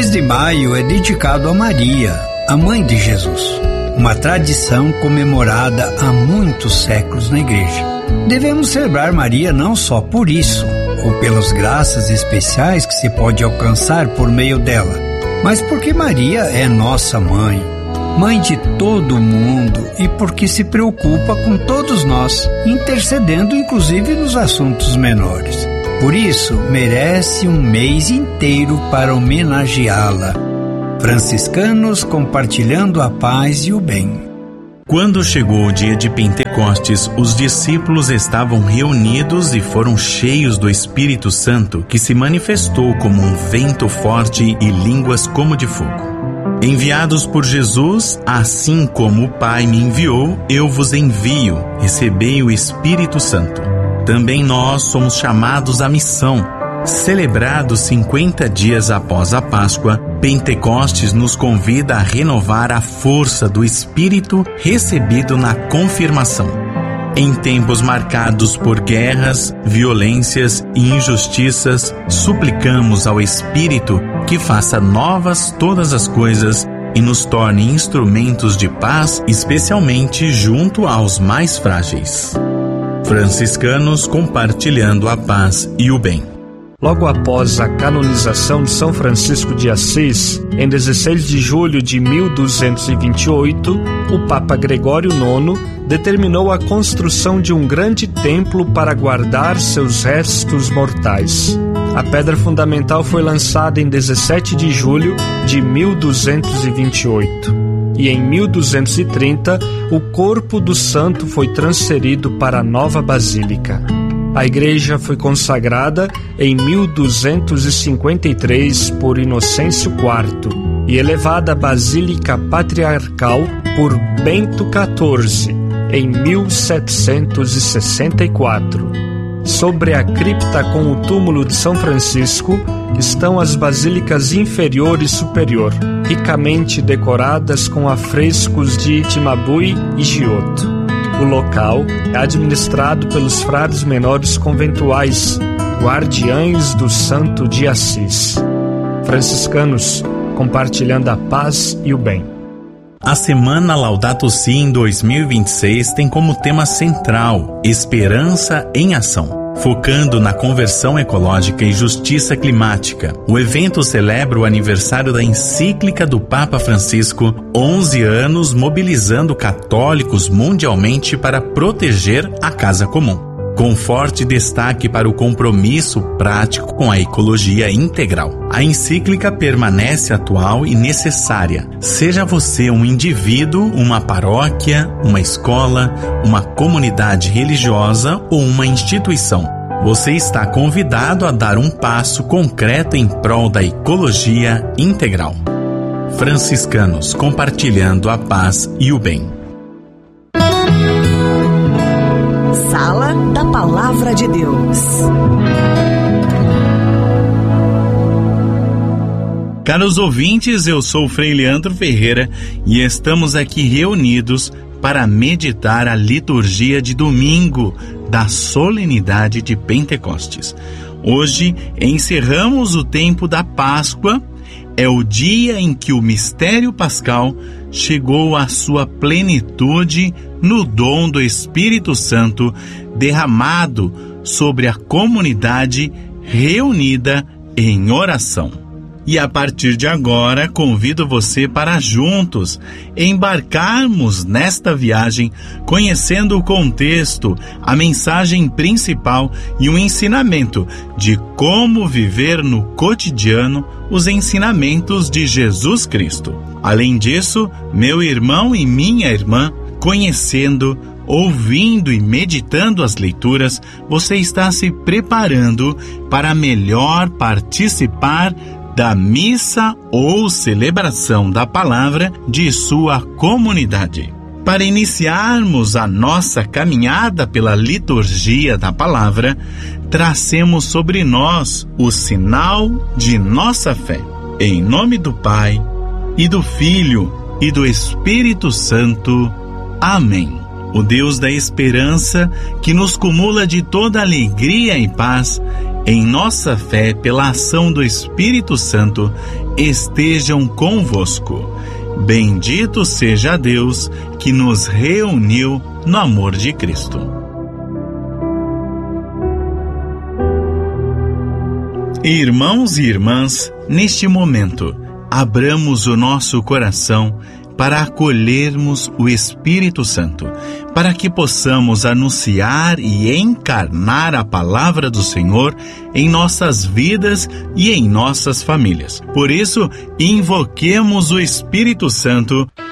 mês de maio é dedicado a Maria, a mãe de Jesus, uma tradição comemorada há muitos séculos na igreja. Devemos celebrar Maria não só por isso, ou pelas graças especiais que se pode alcançar por meio dela, mas porque Maria é nossa mãe, mãe de todo o mundo, e porque se preocupa com todos nós, intercedendo inclusive nos assuntos menores. Por isso, merece um mês inteiro para homenageá-la. Franciscanos compartilhando a paz e o bem. Quando chegou o dia de Pentecostes, os discípulos estavam reunidos e foram cheios do Espírito Santo, que se manifestou como um vento forte e línguas como de fogo. Enviados por Jesus, assim como o Pai me enviou, eu vos envio. Recebei o Espírito Santo. Também nós somos chamados à missão. Celebrados 50 dias após a Páscoa, Pentecostes nos convida a renovar a força do Espírito recebido na confirmação. Em tempos marcados por guerras, violências e injustiças, suplicamos ao Espírito que faça novas todas as coisas e nos torne instrumentos de paz, especialmente junto aos mais frágeis. Franciscanos compartilhando a paz e o bem. Logo após a canonização de São Francisco de Assis, em 16 de julho de 1228, o Papa Gregório IX determinou a construção de um grande templo para guardar seus restos mortais. A pedra fundamental foi lançada em 17 de julho de 1228. E em 1230, o corpo do santo foi transferido para a nova basílica. A igreja foi consagrada em 1253 por Inocêncio IV e elevada à Basílica Patriarcal por Bento XIV em 1764. Sobre a cripta com o túmulo de São Francisco estão as basílicas inferior e superior, ricamente decoradas com afrescos de Timabui e Giotto. O local é administrado pelos frades menores conventuais, guardiães do Santo de Assis. Franciscanos compartilhando a paz e o bem. A Semana Laudato Si em 2026 tem como tema central Esperança em Ação, focando na conversão ecológica e justiça climática. O evento celebra o aniversário da encíclica do Papa Francisco, 11 anos mobilizando católicos mundialmente para proteger a casa comum, com forte destaque para o compromisso prático com a ecologia integral. A encíclica permanece atual e necessária. Seja você um indivíduo, uma paróquia, uma escola, uma comunidade religiosa ou uma instituição, você está convidado a dar um passo concreto em prol da ecologia integral. Franciscanos compartilhando a paz e o bem. Sala da Palavra de Deus. Caros ouvintes, eu sou o Frei Leandro Ferreira e estamos aqui reunidos para meditar a liturgia de domingo da solenidade de Pentecostes. Hoje encerramos o tempo da Páscoa. É o dia em que o mistério pascal chegou à sua plenitude no dom do Espírito Santo derramado sobre a comunidade reunida em oração. E a partir de agora, convido você para juntos embarcarmos nesta viagem, conhecendo o contexto, a mensagem principal e o ensinamento de como viver no cotidiano os ensinamentos de Jesus Cristo. Além disso, meu irmão e minha irmã, conhecendo, ouvindo e meditando as leituras, você está se preparando para melhor participar da missa ou celebração da palavra de sua comunidade. Para iniciarmos a nossa caminhada pela liturgia da palavra, tracemos sobre nós o sinal de nossa fé. Em nome do Pai, e do Filho, e do Espírito Santo. Amém. O Deus da esperança, que nos cumula de toda alegria e paz, em nossa fé pela ação do Espírito Santo, estejam convosco. Bendito seja Deus que nos reuniu no amor de Cristo. Irmãos e irmãs, neste momento, abramos o nosso coração para acolhermos o Espírito Santo, para que possamos anunciar e encarnar a palavra do Senhor em nossas vidas e em nossas famílias. Por isso, invoquemos o Espírito Santo